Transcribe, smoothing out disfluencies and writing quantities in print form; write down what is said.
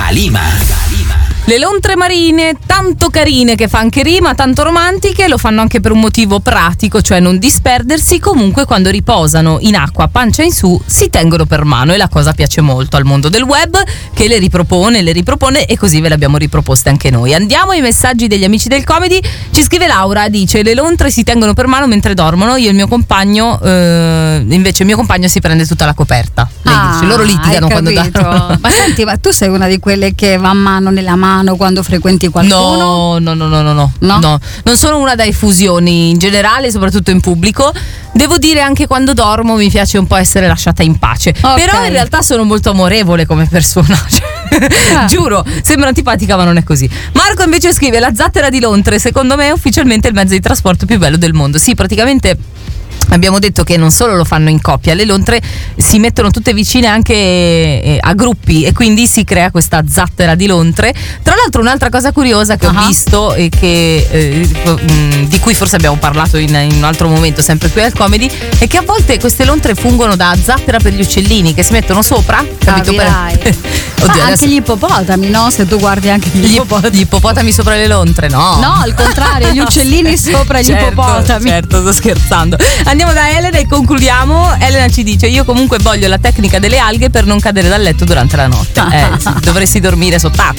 Calima. Le lontre marine, tanto carine che fa anche rima, tanto romantiche, lo fanno anche per un motivo pratico, cioè non disperdersi. Comunque quando riposano in acqua pancia in su si tengono per mano, e la cosa piace molto al mondo del web, che le ripropone e così ve le abbiamo riproposte anche noi. Andiamo ai messaggi degli amici del comedy. Ci scrive Laura, dice: le lontre si tengono per mano mentre dormono, io e il mio compagno invece il mio compagno si prende tutta la coperta. Lei dice, loro litigano quando dormono. Ma senti, ma tu sei una di quelle che va a mano nella mano quando frequenti qualcuno? No, non sono una da effusioni in generale, soprattutto in pubblico. Devo dire, anche quando dormo mi piace un po' essere lasciata in pace. Okay. Però in realtà sono molto amorevole come persona. Giuro, sembra antipatica ma non è così. Marco invece scrive: la zattera di Londra secondo me è ufficialmente il mezzo di trasporto più bello del mondo. Sì, praticamente abbiamo detto che non solo lo fanno in coppia, le lontre si mettono tutte vicine anche a gruppi, e quindi si crea questa zattera di lontre. Tra l'altro un'altra cosa curiosa che ho visto e che di cui forse abbiamo parlato in un altro momento sempre qui al comedy, è che a volte queste lontre fungono da zattera per gli uccellini che si mettono sopra, capito? Oddio, anche gli ippopotami, no? Se tu guardi anche gli ippopotami sopra le lontre, no al contrario, gli uccellini sopra gli ippopotami. Certo, sto scherzando. Andiamo da Elena e concludiamo. Elena ci dice: io comunque voglio la tecnica delle alghe per non cadere dal letto durante la notte. Sì, dovresti dormire sott'acqua.